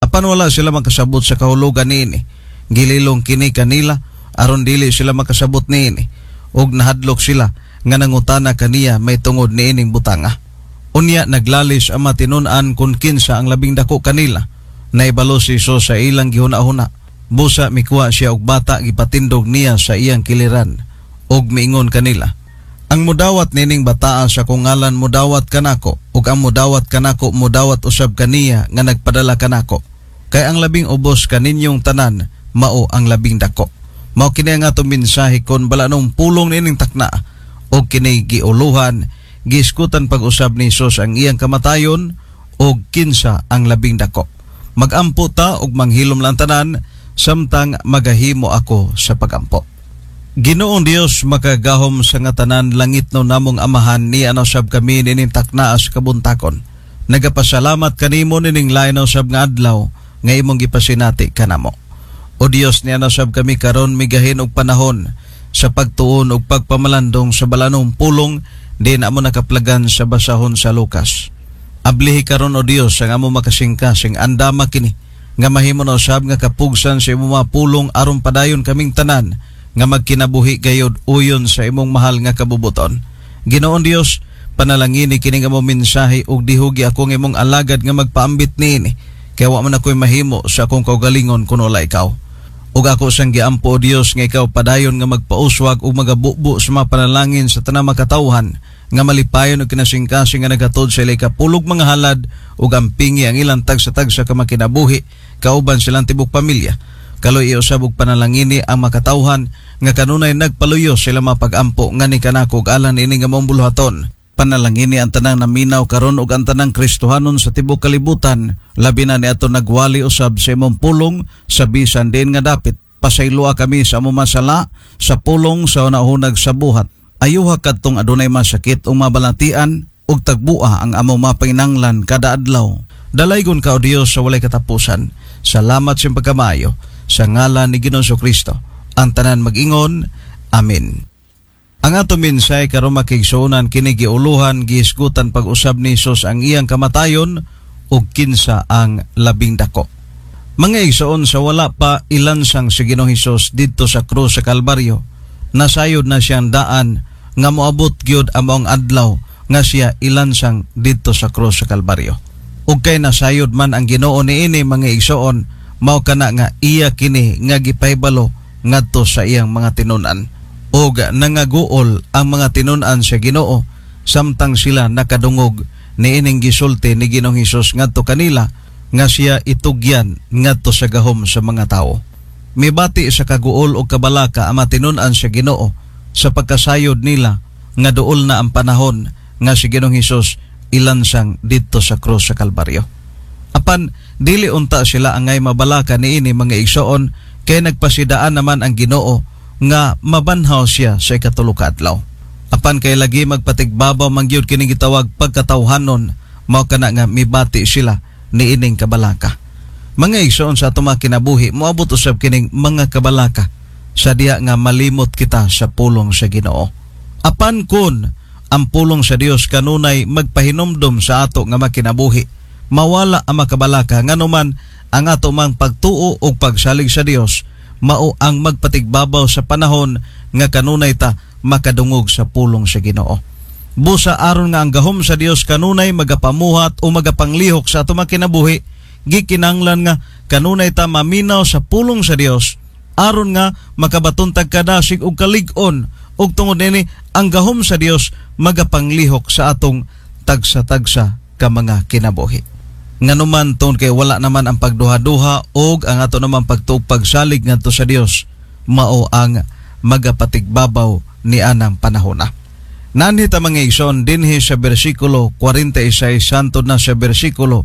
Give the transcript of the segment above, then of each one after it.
Apan wala sila makasabot sa kahulugan niini, gililong kini kanila aron dili sila makasabot niini, ug nahadlok sila nga nangutana kaniya may tungod niining butanga. Unya naglalis ang matinun-an kung kinsa ang labing dako kanila. Naibalo si Isus sa ilang gihuna-huna. Busa mikuha siya og bata, gipatindog niya sa iyang kiliran og miingon kanila, ang mudawat nining bataa sa kong ngalan mudawat kanako, ug ang mudawat kanako mudawat usab kaniya nga nagpadala kanako. Kay ang labing ubos kaninyong tanan mao ang labing dako. Mao kini nga atong mensahe kon balanong pulong nining takna og kini giuluhan, giskutan pag-usab ni Isus ang iyang kamatayon og kinsa ang labing dako. Magampo ta og manghilom lang tanan samtang magahimo ako sa pagampo. Ginoong Dios makagahom sa nga tanan langit no namong amahan ni sab kami nining takna as kabuntakon. Nagapasalamat kanimo nining lain sab nga adlaw nga imong gipasinati kanamo. O Dios ni sab kami karon migahin og panahon sa pagtuon og pagpamalandong sa balanong pulong di na mo nakaplagan sa basahon sa Lucas. Ablihi karon o Dios ang amo makasingkasing andama kini nga mahimo na usab nga kapugsan sa imong pulong aron padayon kaming tanan nga magkinabuhi gayud uyon sa imong mahal nga kabubuton. Ginoon Dios, panalangini kini nga mo mensahe ug dihugi ako ng imong alagad nga magpaambit niini, kay wa man ako'y mahimo sa akong kaugalingon kuno wala ikaw. Ug ako sang giampo o Dios nga ikaw padayon nga magpauswag ug magabubo sa mga panalangin sa tanang makatawhan nga malipayon og kinasingkasing nga nagatod sa ilay kapulog mga halad ug ampingi ang ilang tagsa-tagsa ka makinabuhi kauban silang tibok pamilya. Kaloy iusab og panalangini ang makatawhan nga kanunay nagpaluyo sila mapag-ampo nga ni kanako ug alan ini nga mong buluhaton. Panalangini ang tanang naminaw karon ug ang tanang Kristohanon sa tibok kalibutan, labi na niadto nagwali usab sa imong pulong sa bisan din nga dapit pasayloa kami sa among masala sa pulong sa unahunag sa buhat. Ayuha kadtong adunay masakit o mabalatian ug tagbua ang among mapainanglan kada adlaw. Dalaygon ka o Dios sa walay katapusan. Salamat sa pagkamayo sa ngalan ni Ginoong Kristo. Ang tanan mag-ingon, Amen. Ang ato mensahe karon makigsuonan kini giuluhan gihisgutan pag-usab ni Isus ang iyang kamatayon ug kinsa ang labing dako. Mga igsoon sa wala pa ilansang si Ginoong Hesus didto sa krus sa Kalbaryo, nasayod na siyang daan nga moabot gyud ang maong adlaw nga siya ilansang didto sa krus sa Kalbaryo. Ug kay nasayod man ang Ginoo niini mga igsoon, mao kana nga iya kini nga gipahibalo ngadto sa iyang mga tinun-an. Og nangaguol ang mga tinun-an sa Ginoo samtang sila nakadungog niining gisulti ni Ginoong Hesus ngadto kanila nga siya itugyan ngadto sa gahom sa mga tao. Mibati sa kaguol o kabalaka ang matinun-an sa Ginoo sa pagkasayod nila nga duol na ang panahon nga si Ginoong Hesus ilansang didto sa krus sa Kalbaryo. Apan dili unta sila angay mabalaka niini mga igsoon, kay nagpasidaan naman ang Ginoo nga mabanhaw siya sa ikatulo ka adlaw. Apan kay lagi magpatigbabaw man gyud kini gitawag pagkatawhanon, mao kana nga mibati sila niining kabalaka. Mga igsoon sa ato mga kinabuhi, moabot usab kining mga kabalaka sa diha nga malimot kita sa pulong sa Ginoo. Apan kun ang pulong sa Dios kanunay magpahinumdom sa ato nga makinabuhi, mawala ang makabalaka nganuman ang ato mang pagtuo o pagsalig sa Dios mao ang magpatigbabaw sa panahon nga kanunay ta makadungog sa pulong sa Ginoo. Busa aron nga ang gahom sa Dios kanunay magapamuhat o magapanglihok sa ato makinabuhi, gikinanglan nga kanunay ta maminaw sa pulong sa Dios aron nga makabatuntag kadasig og kalig-on ug tungod ini ang gahom sa Dios magapanglihok sa atong tagsa-tagsa ka mga kinabuhi. Nganuman tungod kay wala naman ang pagduha-duha og ang ato naman pagsalig ngadto sa Dios mao ang magapatigbabaw ni anang panahona. Nanhita mga igsoon dinhi sa bersikulo 46 santod na sa bersikulo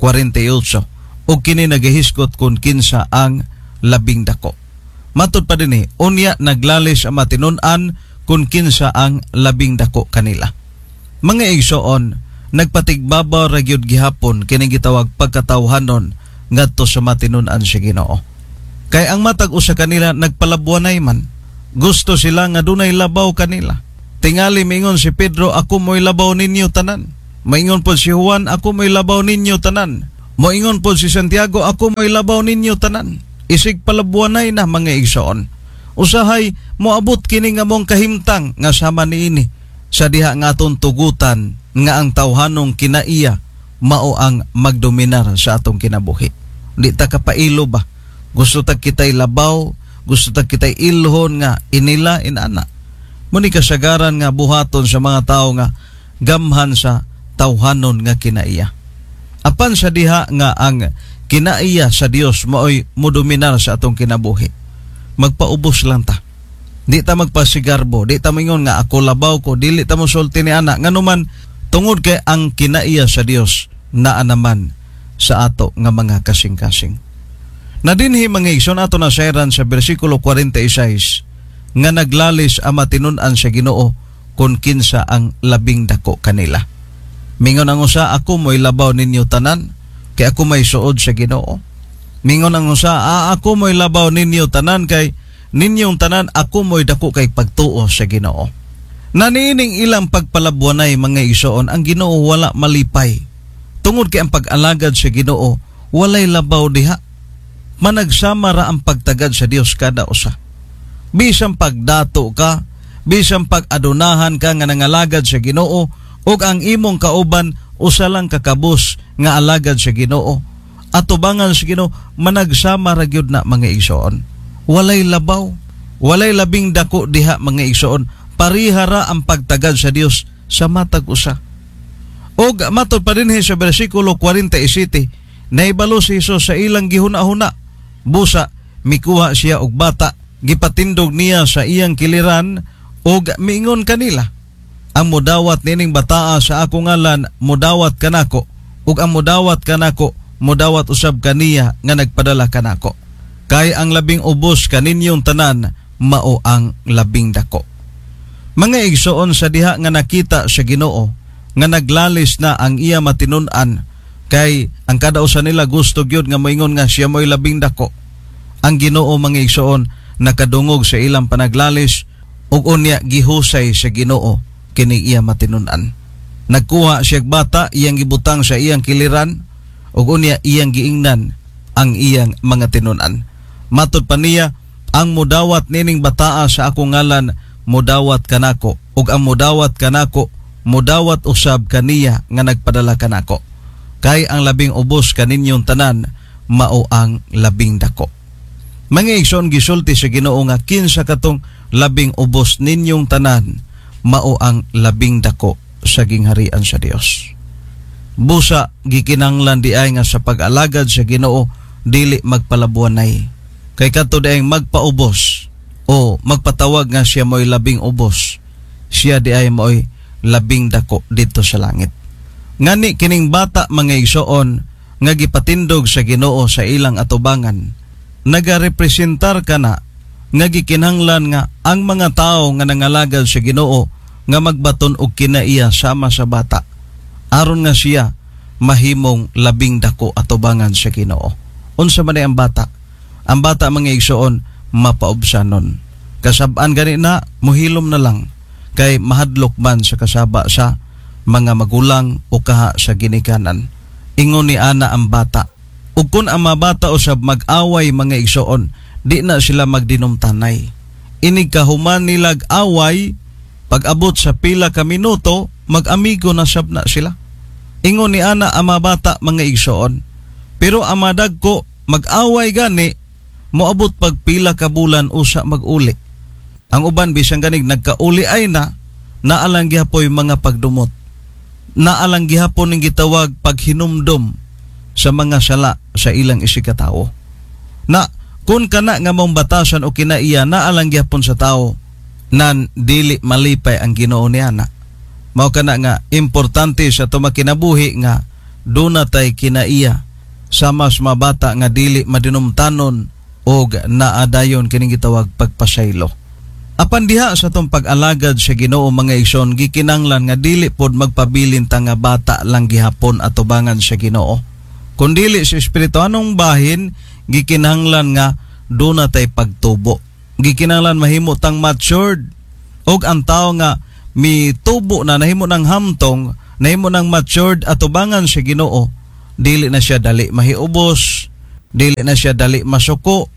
48 ug kini nagahiskot kun kinsa ang labing dako. Matud pa dinhi, unya naglalis ang matinun-an kun kinsa ang labing dako kanila. Mga igsoon, nagpatigbabaw ra gyud gihapon kini gitawag pagkatawhanon ngadto sa matinun-an sa Ginoo. Kay ang matag usa kanila nagpalabuanay man, gusto sila nga dunay labaw kanila. Tingali mingon si Pedro, ako mo'y labaw ninyo tanan. Maingon po si Juan, ako mo'y labaw ninyo tanan. Moingon po si Santiago, ako mo'y labaw ninyo tanan. Isig palabuanay na mga igsoon. Usahay moabot kini nga mong kahimtang nga sama niini sa diha nga aton tugutan nga ang tawhanong kinaiya mao ang magdominar sa atong kinabuhi. Di ta kapailo ba? Gusto ta kitay labaw, gusto ta kitay ilhon nga inila inana. Muni kasagaran nga buhaton sa mga tao nga gamhan sa tawhanon nga kinaiya. Apan sa diha nga ang kinaiya sa Dios maoy modominar sa atong kinabuhi. Magpaubos lang ta. Di ta magpasigarbo, di ta mingon nga ako labaw ko, dili ta mo sulti ni ana. Nganuman tungod kay ang kinaiya sa Dios naa naman sa ato nga mga kasing-kasing. Na dinhi mga igsoon ato na sayran sa bersikulo 46 nga naglalis ang matinun-an sa Ginoo kung kinsa ang labing dako kanila. Mingon ang usa, ako mo'y labaw ninyo tanan kay ako may suod sa Ginoo. Mingon ang usa, ako mo'y labaw ninyo tanan kay ninyong tanan ako mo'y dako kay pagtuo sa Ginoo. Nanining ilang pagpalabuanay mga igsoon, ang Ginoo wala malipay. Tungod kay ang pag-alagad sa Ginoo walay labaw diha. Managsama ra ang pagtagad sa Dios kada usa. Bisan pagdato ka, bisan pag-adunahan ka nga nangalagad sa Ginoo, ug ang imong kauban usa lang kakabus nga alagad sa Ginoo. Atubangan sa Ginoo, managsama ra gyud na mga igsoon. Walay labaw, walay labing dako diha mga igsoon. Parihara ang pagtagad sa Dios sa matag usa. Og matod pa dinhi sa bersikulo 47, naibalo si Hesus sa ilang gihuna-huna. Busa mikuha siya og bata, gipatindog niya sa iyang kiliran og miingon kanila, ang mudawat nining bataa sa akong ngalan mudawat kanako, ug ang mudawat kanako mudawat usab kaniya nga nagpadala kanako. Kay ang labing ubos kaninyong tanan mao ang labing dako. Mga igsoon, sa diha nga nakita sa Ginoo nga naglalis na ang iya matinun-an, kay ang kada usa nila gusto gyud nga moingon nga siya mo'y labing dako. Ang Ginoo mga igsoon nakadungog sa ilang panaglalis ug unya gihusay sa Ginoo kini iya matinun-an. Nagkuha siya bata, iyang gibutang sa iyang kiliran ug unya iyang giingnan ang iyang mga tinun-an. Matod pa niya, ang mudawat nining bataa sa akong ngalan mudawat kanako, ug ang mudawat kanako mudawat usab kaniya nga nagpadala kanako. Kay ang labing ubos kaninyong tanan mao ang labing dako. Mga igsoon, gisulti sa Ginoo nga kinsa katong labing ubos ninyong tanan mao ang labing dako sa gingharian sa Dios. Busa gikinanglan di ay nga sa pag-alagad sa Ginoo dili magpalabuanay. Kay kadto daayng magpaubos o magpatawag nga siya mo'y labing ubos, siya di ay mo'y labing dako dito sa langit. Ngani kining bata mga igsoon nga gipatindog sa Ginoo sa ilang atubangan, nagarepresentar ka na nga gikinahanglan nga ang mga tao nga nangalagad sa Ginoo nga magbaton og kinaiya sama sa bata aron nga siya mahimong labing dako atubangan sa Ginoo. Unsa man ang bata? Ang bata mga igsoon mapaubsanon. Kasab-an gani na muhilom na lang kay mahadlok man sa kasaba sa mga magulang o kaha sa ginikanan. Ingon ni ana ang bata. Ug kun ang mga bata usab mag-away mga igsoon, di na sila magdinumtanay. Inig kahuman nilag away, pag-abot sa pila ka minuto, mag-amigo na sab na sila. Ingon ni ana ang mga bata mga igsoon. Pero ang mga dagko mag-away gani, moabot pag pila ka bulan usa mag-uli. Ang uban bisan ganig nagkauli ay naalang gihapoy mga pagdumot. Naalang gihapon ning gitawag paghinumdom sa mga sala sa ilang isikatawo. Na kun kana nga mong batasan o kinaiya naalang gihapon sa tao nan dili malipay ang Ginoo niya na. Mao kana nga importante sa tumakinabuhi nga dunay kinaiya sa mas mabata nga dili madinumtanon og naadayon kining gitawag pagpasaylo. Apan diha sa tong pag-alagad sa Ginoo mga igsoon, gikinanglan nga dili pod magpabilin ta nga bata lang gihapon atubangan sa Ginoo. Kun dili sa espirituanong bahin, gikinanglan nga duna tay pagtubo. Gikinanglan mahimo tang matured og ang tao nga mitubo na nahimo ng hamtong, nahimo ng matured atubangan sa Ginoo, dili na siya dali mahiubos, dili na siya dali masuko,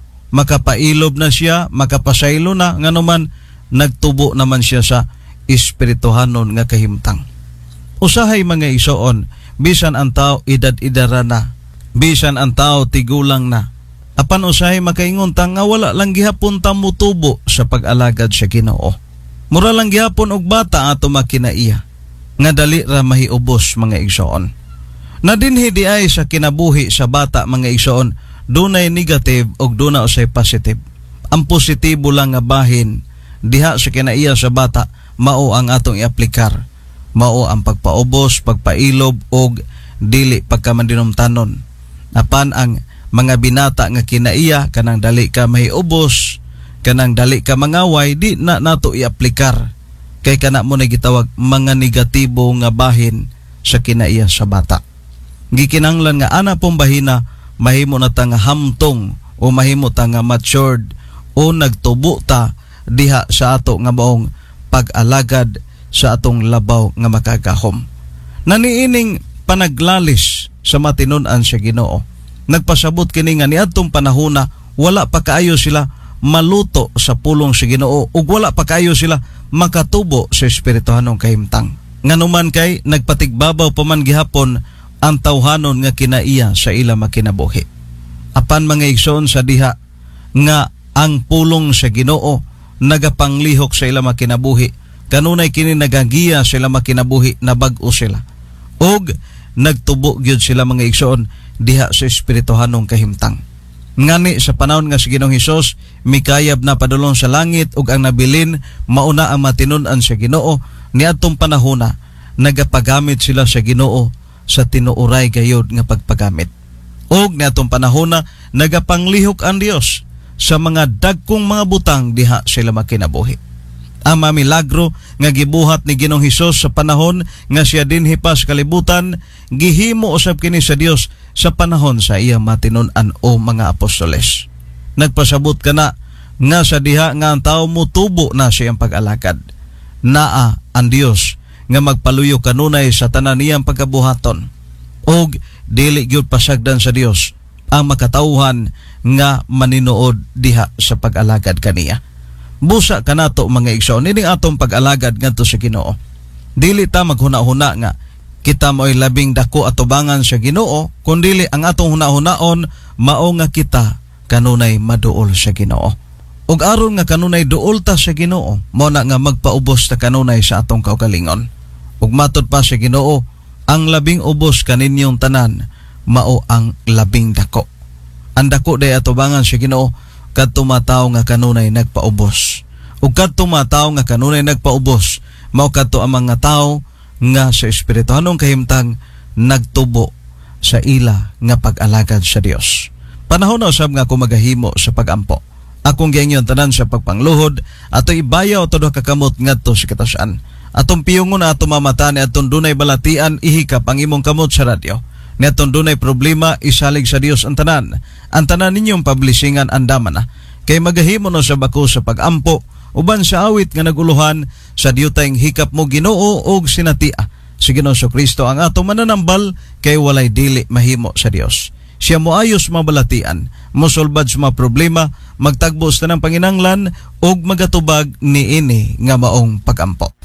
makapailob na siya, makapasaylo na, nga naman nagtubo naman siya sa espirituhanon nga kahimtang. Usahay mga igsoon, bisan ang tao edad-idara na, bisan ang tao tigulang na, apan usahay makaingon ta nga wala lang gihapon ta mutubo sa pag-alagad sa Ginoo. Mura lang gihapon og bata ato makinaiya, nga dali ra mahiubos mga igsoon. Na dinhi di ay sa kinabuhi sa bata mga igsoon, dunay negative og duna usay positive. Ang positibo lang nga bahin diha sa kinaiya sa bata mao ang atong iaplikar. Mao ang pagpaubos, pagpailob og dili pagkamandinomtanon. Apan ang mga binata nga kinaiya kanang dali ka mahiubos, kanang dali ka mangaway, di na nato iaplikar. Kay kana mo na gitawag mga negatibo nga bahin sa kinaiya sa bata. Gikinanglan nga ana pong bahina mahimo na ta nga hamtong o mahimo ta nga matured o nagtubo ta diha sa ato nga maong pag-alagad sa atong labaw nga makagahom. Naniining panaglalis sa matinud-an sa Ginoo. Nagpasabot kini nga niadtong panahona wala pa kaayo sila maluto sa pulong sa Ginoo ug wala pa kaayo sila makatubo sa espirituhanong kahimtang. Nganuman kay nagpatigbabaw pa man gihapon ang tawhanon nga kinaiya sa ila makinabuhi. Apan mga igsoon sa diha nga ang pulong sa Ginoo nagapanglihok sa ila makinabuhi, kanunay kini nagagiya sa ila makinabuhi na bag-o sila. Og nagtubo gyud sila mga igsoon diha sa espirituhanong kahimtang. Ngani sa panahon nga si Ginoong Hesus mikayab na padulong sa langit ug ang nabilin mauna ang matinud-an sa Ginoo, niadtong panahona nagapagamit sila sa Ginoo sa tinuoray gayud nga pagpagamit. Og niadtong panahona nagapanglihok ang Dios sa mga dagkong mga butang diha sila makinabuhi. Ang mamilagro nga gibuhat ni Ginoong Hesus sa panahon nga siya dinhi pa sa kalibutan, gihimo usab kini sa Dios sa panahon sa iya matinud-an o mga apostoles. Nagpasabot kana nga sa diha nga ang tao mutubo na siyang pag-alakad. Naa ang Dios nga magpaluyo kanunay sa tanan niyang pagkabuhaton. Og dili gyud pasagdan sa Dios ang makatawhan nga maninuod diha sa pag-alagad kaniya. Busa kanato mga igsoon, ining atong pag-alagad ngadto sa Ginoo. Dili ta maghuna-huna nga kita mo'y labing dako atubangan sa Ginoo, kundili ang atong huna-hunaon mao nga kita kanunay maduol sa Ginoo. Ug aron nga kanunay duol ta sa Ginoo, mao na nga magpaubos ta kanunay sa atong kaugalingon. Ug matud pa sa Ginoo, ang labing ubos kaninyong tanan mao ang labing dako. Ang dako day atubangan sa Ginoo kadto mataw nga kanunay nagpaubos. Ug kadto mataw nga kanunay nagpaubos, mao kadto ang mga tawo nga sa espirituhanong kahimtang nagtubo sa ila nga pag-alagad sa Dios. Panahon na usab nga ako magahimo sa pagampo. Akong giingyon tanan sa pagpangluhod ato ibayaw todo kakamot ngadto sa katasan. Atong piyungon ato mamata ni atong dunay balatian ihikap ang imong kamot sa radyo. Ni atong dunay problema isalig sa Dios ang tanan. Ang tanan ninyong publishingan andaman na. Kay magahimo no sa bako sa pagampo uban sa awit nga naguluhan sa diyutayng hikap mo Ginoo og sinatia. Si Ginoong Kristo ang atong mananambal kay walay dili mahimo sa Dios. Siya moayos mabalatian, mosolbad sa mga problema, magtagbo sa tanang panginanglan og magatubag niini nga maong pagampo.